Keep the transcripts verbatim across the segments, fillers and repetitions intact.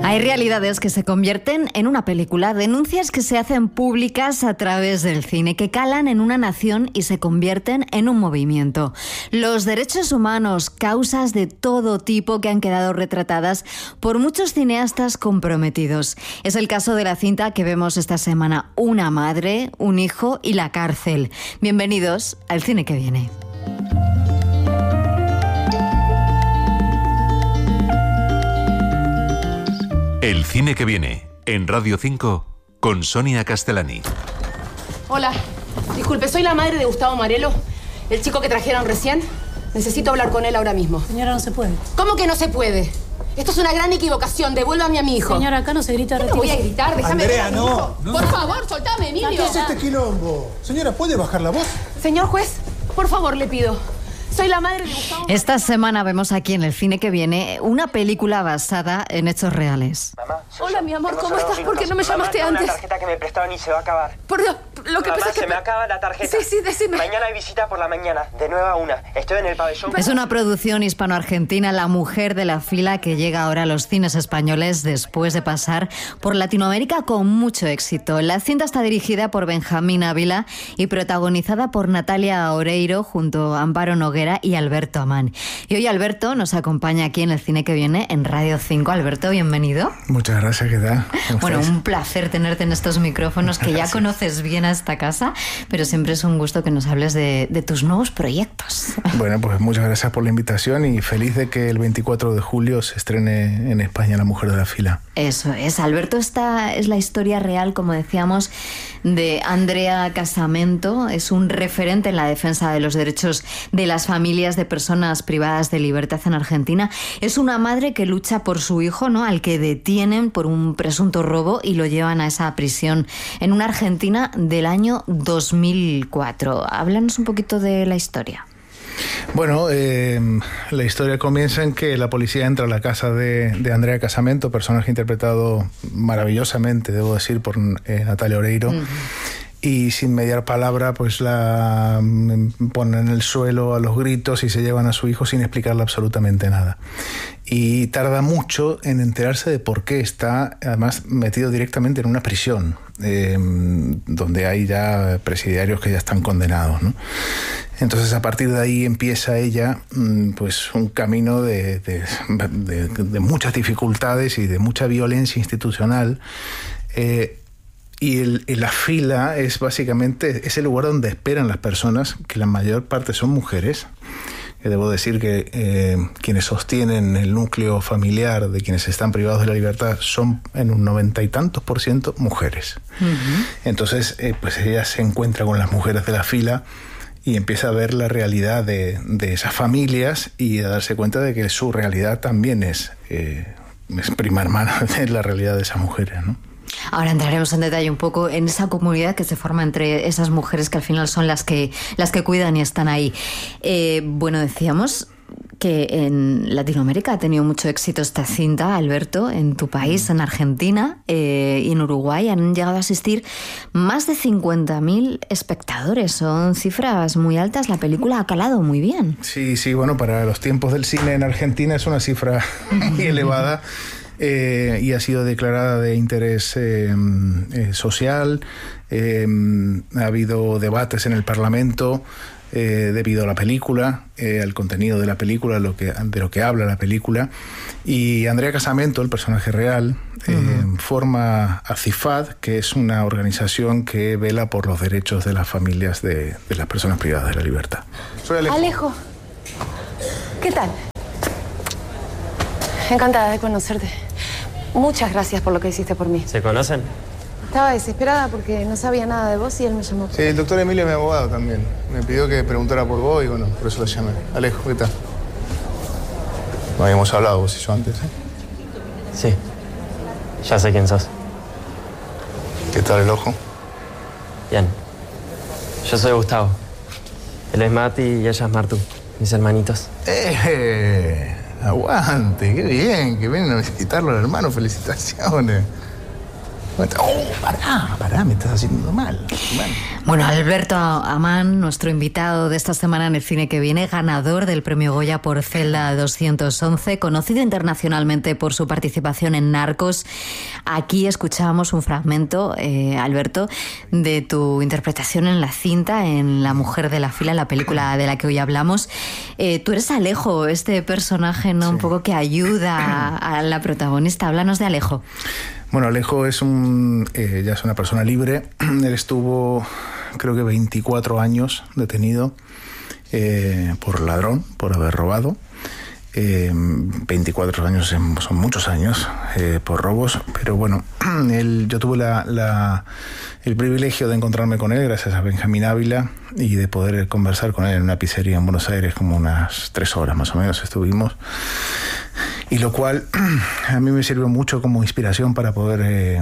Hay realidades que se convierten en una película, denuncias que se hacen públicas a través del cine, que calan en una nación y se convierten en un movimiento. Los derechos humanos, causas de todo tipo que han quedado retratadas por muchos cineastas comprometidos. Es el caso de la cinta que vemos esta semana, Una madre, un hijo y la cárcel. Bienvenidos al Cine que Viene. El Cine que Viene, en Radio cinco, con Sonia Castellani. Hola, disculpe, soy la madre de Gustavo Marelo, el chico que trajeron recién. Necesito hablar con él ahora mismo. Señora, no se puede. ¿Cómo que no se puede? Esto es una gran equivocación. Devuélvame a mi hijo. Señora, acá no se grita. No voy a gritar, déjame Andrea, ver a mi no, hijo. no. Por favor, soltame, Emilio. ¿Qué es este quilombo? Señora, ¿puede bajar la voz? Señor juez, por favor, le pido. Soy la madre de Gustavo. Esta semana vemos aquí en El Cine que Viene una película basada en hechos reales. Mamá, soy Hola, yo. mi amor, Tengo ¿cómo solo estás? dos ¿Por qué no me minutos. llamaste Mamá, tengo antes? una tarjeta que me prestaron y se va a acabar. Por Dios, lo que Mamá, pasa es que... se me acaba la tarjeta. Sí, sí, decime. Mañana hay visita por la mañana, de nueve a una. Estoy en el pabellón. Es una producción hispano-argentina, La mujer de la fila, que llega ahora a los cines españoles después de pasar por Latinoamérica con mucho éxito. La cinta está dirigida por Benjamín Ávila y protagonizada por Natalia Oreiro junto a Amparo Noguera y Alberto Amán. Y hoy Alberto nos acompaña aquí en El Cine que Viene en Radio cinco. Alberto, bienvenido. Muchas gracias, ¿qué tal? Bueno, un placer tenerte en estos micrófonos que ya Gracias. conoces bien a esta casa, pero siempre es un gusto que nos hables de, de tus nuevos proyectos. Bueno, pues muchas gracias por la invitación y feliz de que el veinticuatro de julio se estrene en España La mujer de la fila. Eso es, Alberto, esta es la historia real, como decíamos, de Andrea Casamento. Es un referente en la defensa de los derechos de las familias de personas privadas de libertad en Argentina. Es una madre que lucha por su hijo, ¿no?, al que detienen por un presunto robo y lo llevan a esa prisión en una Argentina del año dos mil cuatro. Háblanos un poquito de la historia. Bueno, eh, la historia comienza en que la policía entra a la casa de, de Andrea Casamento, personaje interpretado maravillosamente, debo decir, por eh, Natalia Oreiro. Uh-huh. Y sin mediar palabra, pues la ponen en el suelo a los gritos y se llevan a su hijo sin explicarle absolutamente nada. Y tarda mucho en enterarse de por qué está, además, metido directamente en una prisión, eh, donde hay ya presidiarios que ya están condenados, ¿no? Entonces, a partir de ahí empieza ella, pues, un camino de, de, de, de muchas dificultades y de mucha violencia institucional. Eh, Y el, la fila es básicamente es el lugar donde esperan las personas, que la mayor parte son mujeres. Que debo decir que eh, quienes sostienen el núcleo familiar de quienes están privados de la libertad son en un noventa y tantos por ciento mujeres. Uh-huh. Entonces, eh, pues ella se encuentra con las mujeres de la fila y empieza a ver la realidad de, de esas familias y a darse cuenta de que su realidad también es, eh, es prima hermana de la realidad de esas mujeres, ¿no? Ahora entraremos en detalle un poco en esa comunidad que se forma entre esas mujeres que al final son las que, las que cuidan y están ahí. Eh, bueno, decíamos que en Latinoamérica ha tenido mucho éxito esta cinta, Alberto, en tu país, en Argentina eh, y en Uruguay han llegado a asistir más de cincuenta mil espectadores. Son cifras muy altas, la película ha calado muy bien. Sí, sí, bueno, para los tiempos del cine en Argentina es una cifra muy elevada. Eh, y ha sido declarada de interés eh, eh, social. Eh, ha habido debates en el Parlamento eh, debido a la película, eh, al contenido de la película, lo que, de lo que habla la película. Y Andrea Casamento, el personaje real, eh, uh-huh. forma a CIFAD, que es una organización que vela por los derechos de las familias de, de las personas privadas de la libertad. Soy Alejo. Alejo, ¿qué tal? Encantada de conocerte. Muchas gracias por lo que hiciste por mí. ¿Se conocen? Estaba desesperada porque no sabía nada de vos y él me llamó. Sí, el doctor Emilio es mi abogado también. Me pidió que preguntara por vos y bueno, por eso lo llamé. Alejo, ¿qué tal? No habíamos hablado vos y yo antes, ¿eh? Sí. Ya sé quién sos. ¿Qué tal el ojo? Bien. Yo soy Gustavo. Él es Mati y ella es Martu, mis hermanitos. ¡Eh! Aguante, qué bien, que vienen a visitarlo al hermano, felicitaciones. Oh, pará, pará, me estás haciendo mal. mal. Bueno, Alberto Amán, nuestro invitado de esta semana en el Cine que Viene, ganador del Premio Goya por Celda doscientos once, conocido internacionalmente por su participación en Narcos. Aquí escuchábamos un fragmento, eh, Alberto, de tu interpretación en la cinta, en La mujer de la fila, la película de la que hoy hablamos. Eh, tú eres Alejo, este personaje, ¿no? Sí. Un poco que ayuda a, a la protagonista. Háblanos de Alejo. Bueno, Alejo es un eh, ya es una persona libre. Él estuvo, creo que veinticuatro años detenido eh, por ladrón, por haber robado. Eh, veinticuatro años son muchos años eh, por robos, pero bueno, él, yo tuve la, la, el privilegio de encontrarme con él gracias a Benjamín Ávila y de poder conversar con él en una pizzería en Buenos Aires, como unas tres horas más o menos estuvimos. Y lo cual a mí me sirvió mucho como inspiración para poder eh,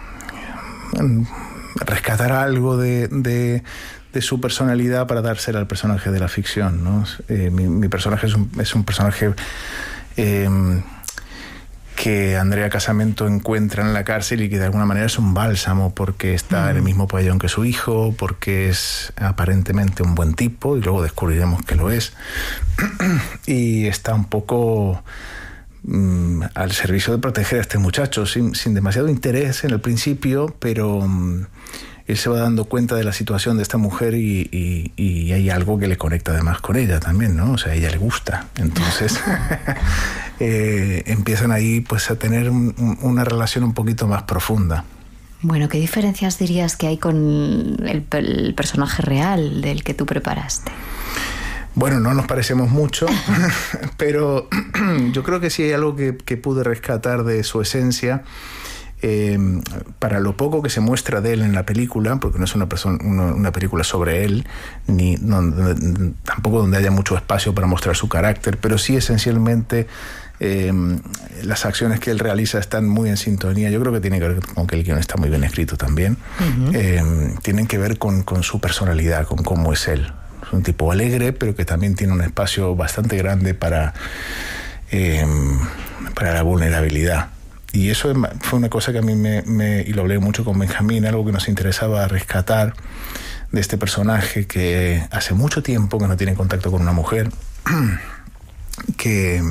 rescatar algo de, de, de su personalidad para dársela al personaje de la ficción, ¿no? Eh, mi, mi personaje es un, es un personaje eh, que Andrea Casamento encuentra en la cárcel y que de alguna manera es un bálsamo porque está mm. en el mismo pabellón que su hijo, porque es aparentemente un buen tipo y luego descubriremos que lo es. Y está un poco al servicio de proteger a este muchacho sin, sin demasiado interés en el principio, pero um, él se va dando cuenta de la situación de esta mujer y, y, y hay algo que le conecta además con ella también, ¿no? O sea, a ella le gusta. Entonces eh, empiezan ahí pues a tener un, una relación un poquito más profunda. Bueno, ¿qué diferencias dirías que hay con el, el personaje real del que tú preparaste? Bueno, no nos parecemos mucho, pero yo creo que sí hay algo que, que pude rescatar de su esencia. Eh, para lo poco que se muestra de él en la película, porque no es una, persona, una, una película sobre él, ni no, tampoco donde haya mucho espacio para mostrar su carácter, pero sí esencialmente eh, las acciones que él realiza están muy en sintonía. Yo creo que tiene que ver con que el guion está muy bien escrito también. Uh-huh. eh, tienen que ver con, con su personalidad, con cómo es él. Es un tipo alegre, pero que también tiene un espacio bastante grande para, eh, para la vulnerabilidad. Y eso fue una cosa que a mí me, me... y lo hablé mucho con Benjamín, algo que nos interesaba rescatar de este personaje que hace mucho tiempo que no tiene contacto con una mujer, que,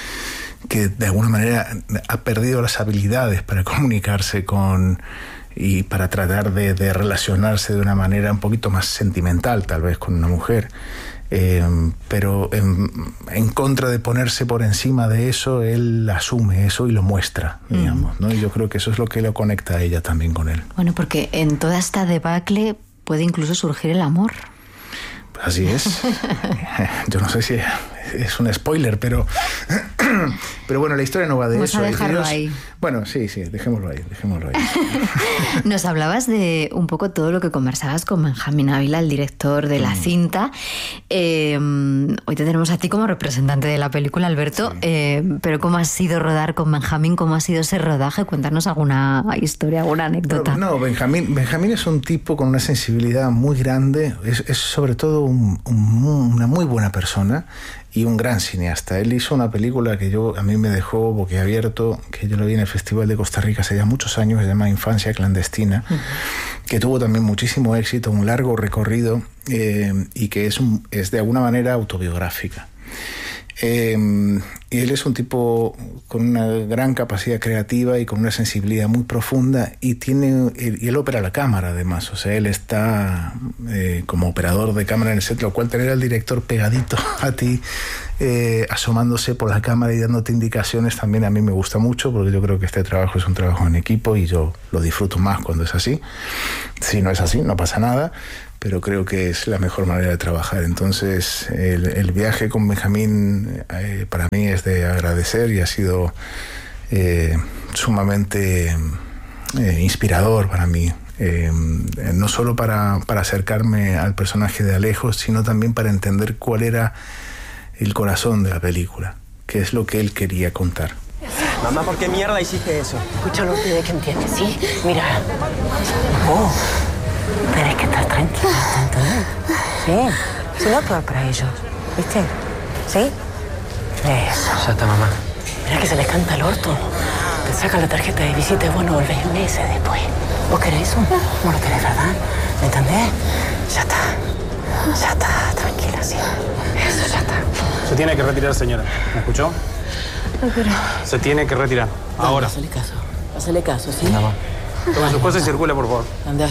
que de alguna manera ha perdido las habilidades para comunicarse con... y para tratar de, de relacionarse de una manera un poquito más sentimental, tal vez, con una mujer. Eh, pero en, en contra de ponerse por encima de eso, él asume eso y lo muestra, digamos, ¿no? Y yo creo que eso es lo que lo conecta a ella también con él. Bueno, porque en toda esta debacle puede incluso surgir el amor. Pues así es. Yo no sé si es un spoiler, pero pero bueno, la historia no va de Vamos eso. A dejarlo Ellos, ahí. Bueno, sí, sí, dejémoslo ahí, dejémoslo ahí. Nos hablabas de un poco todo lo que conversabas con Benjamín Ávila, el director de la mm. cinta. Eh, hoy te tenemos a ti como representante de la película, Alberto, sí. eh, pero ¿cómo ha sido rodar con Benjamín? ¿Cómo ha sido ese rodaje? Cuéntanos alguna historia, alguna anécdota. No, no Benjamín, Benjamín es un tipo con una sensibilidad muy grande, es, es sobre todo un, un, una muy buena persona y un gran cineasta. Él hizo una película que yo a mí me dejó boquiabierto, que yo lo vi en el Festival de Costa Rica hace ya muchos años, se llama Infancia Clandestina, uh-huh. que tuvo también muchísimo éxito, un largo recorrido eh, y que es, un, es de alguna manera autobiográfica. Eh, y él es un tipo con una gran capacidad creativa y con una sensibilidad muy profunda y tiene y él opera la cámara además, o sea, él está eh, como operador de cámara en el set, lo cual tener al director pegadito a ti eh, asomándose por la cámara y dándote indicaciones también a mí me gusta mucho, porque yo creo que este trabajo es un trabajo en equipo y yo lo disfruto más cuando es así. Si no es así, no pasa nada, pero creo que es la mejor manera de trabajar. Entonces el, el viaje con Benjamín eh, para mí es de agradecer y ha sido eh, sumamente eh, inspirador para mí, eh, no solo para, para acercarme al personaje de Alejo, sino también para entender cuál era el corazón de la película, qué es lo que él quería contar. Mamá, ¿por qué mierda hiciste eso? Escúchalo, pide que entiendes, ¿sí? Mira. Oh. Tenés que estar tranquila, ¿entendés? Sí, se va a actuar para ellos, ¿viste? ¿Sí? Eso. Ya está, mamá. Mira que se les canta el orto. saca la tarjeta de visita y vos no volvés meses después. ¿Vos querés eso? Vos lo querés, ¿verdad? ¿Me entendés? Ya está. Ya está, tranquila, sí. Eso ya está. Se tiene que retirar, señora. ¿Me escuchó? No, pero... Se tiene que retirar. Ahora. Hazle caso. Hazle caso, ¿sí? Anda, mamá. Toma sus cosas y circula, por favor. Anda.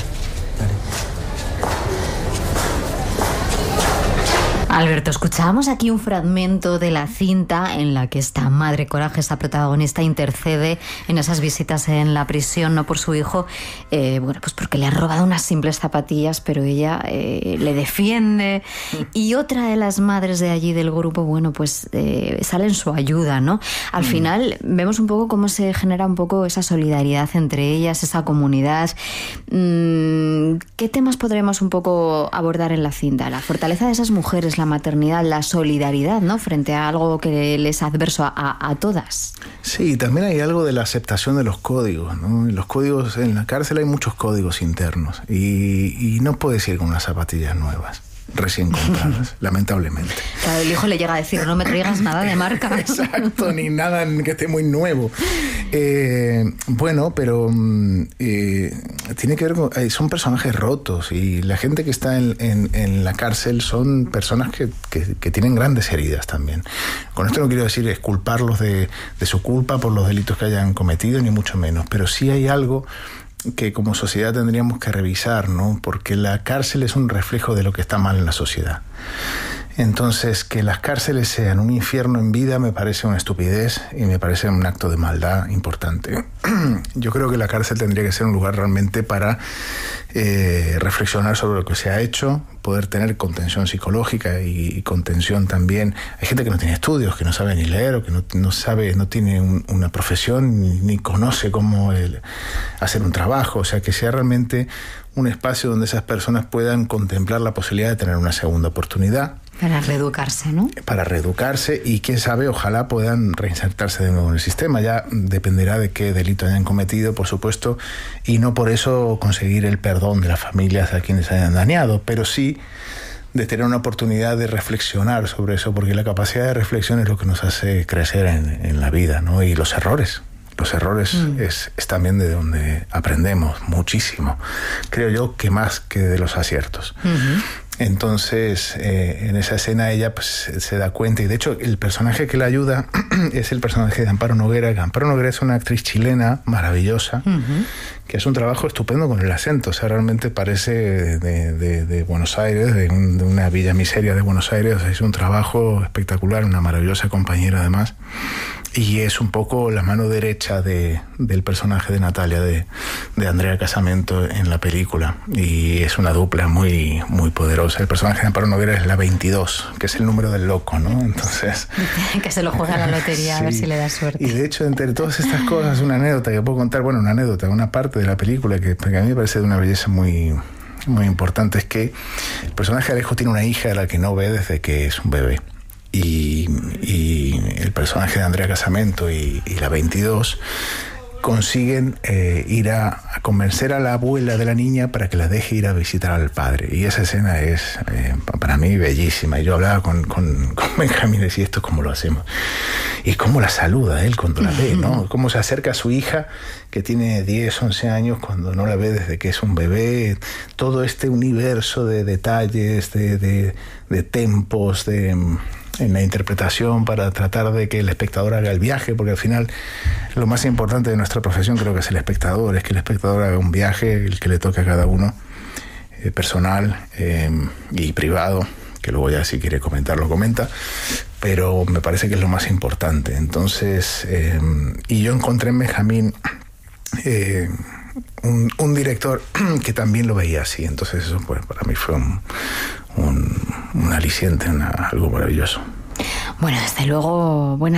Alberto, escuchábamos aquí un fragmento de la cinta en la que esta madre coraje, esta protagonista, intercede en esas visitas en la prisión, no por su hijo, eh, bueno, pues porque le han robado unas simples zapatillas, pero ella eh, le defiende. Y otra de las madres de allí del grupo, bueno, pues eh, sale en su ayuda, ¿no? Al mm. final vemos un poco cómo se genera un poco esa solidaridad entre ellas, esa comunidad. Mm, ¿Qué temas podremos un poco abordar en la cinta? La fortaleza de esas mujeres, la maternidad, la solidaridad, ¿no? Frente a algo que les es adverso a, a, a todas. Sí, también hay algo de la aceptación de los códigos, ¿no? Los códigos, en la cárcel hay muchos códigos internos y, y no puedes ir con unas zapatillas nuevas recién compradas, lamentablemente. Claro, el hijo le llega a decir, no me traigas nada de marca. Exacto, ni nada que esté muy nuevo. Eh, bueno, pero eh, tiene que ver con... Eh, son personajes rotos y la gente que está en, en, en la cárcel son personas que, que, que tienen grandes heridas también. Con esto no quiero decir exculparlos de, de su culpa por los delitos que hayan cometido, ni mucho menos, pero sí hay algo que como sociedad tendríamos que revisar, ¿no? Porque la cárcel es un reflejo de lo que está mal en la sociedad. Entonces, que las cárceles sean un infierno en vida me parece una estupidez y me parece un acto de maldad importante. Yo creo que la cárcel tendría que ser un lugar realmente para eh, reflexionar sobre lo que se ha hecho, poder tener contención psicológica y, y contención también. Hay gente que no tiene estudios, que no sabe ni leer o que no, no sabe, no tiene un, una profesión ni, ni conoce cómo el, hacer un trabajo. O sea, que sea realmente un espacio donde esas personas puedan contemplar la posibilidad de tener una segunda oportunidad. Para reeducarse, ¿no? Para reeducarse y, quién sabe, ojalá puedan reinsertarse de nuevo en el sistema. Ya dependerá de qué delito hayan cometido, por supuesto, y no por eso conseguir el perdón de las familias a quienes hayan dañado, pero sí de tener una oportunidad de reflexionar sobre eso, porque la capacidad de reflexión es lo que nos hace crecer en, en la vida, ¿no? Y los errores. Los errores mm. es, es también de donde aprendemos muchísimo. Creo yo que más que de los aciertos. Uh-huh. Entonces, eh, en esa escena ella pues, se da cuenta, y de hecho el personaje que la ayuda es el personaje de Amparo Noguera. Amparo Noguera es una actriz chilena maravillosa, uh-huh. que hace un trabajo estupendo con el acento. O sea, realmente parece de, de, de Buenos Aires, de, un, de una villa miseria de Buenos Aires. O sea, es un trabajo espectacular, una maravillosa compañera además. Y es un poco la mano derecha de, del personaje de Natalia, de, de Andrea Casamento en la película. Y es una dupla muy, muy poderosa. El personaje de Amparo Noguera es la veintidós, que es el número del loco, ¿no? Entonces... que se lo juega a la lotería, sí. A ver si le da suerte. Y de hecho, entre todas estas cosas, una anécdota que puedo contar, bueno, una anécdota, una parte de la película que, que a mí me parece de una belleza muy, muy importante, es que el personaje de Alejo tiene una hija a la que no ve desde que es un bebé. Y, y el personaje de Andrea Casamento y, y la veintidós consiguen eh, ir a, a convencer a la abuela de la niña para que la deje ir a visitar al padre. Y esa escena es, eh, para mí, bellísima. Y yo hablaba con, con, con Benjamín y decía, ¿esto cómo lo hacemos? Y cómo la saluda él cuando la ve, ¿no? Cómo se acerca a su hija, que tiene diez, once años, cuando no la ve desde que es un bebé. Todo este universo de detalles, de, de, de tempos, de... en la interpretación para tratar de que el espectador haga el viaje, porque al final lo más importante de nuestra profesión creo que es el espectador, es que el espectador haga un viaje, el que le toque a cada uno, eh, personal eh, y privado, que luego ya si quiere comentar lo comenta, pero me parece que es lo más importante. Entonces, eh, y yo encontré en Benjamín eh, un, un director que también lo veía así, entonces eso pues para mí fue un Un, un aliciente, una, algo maravilloso. Bueno, desde luego, buena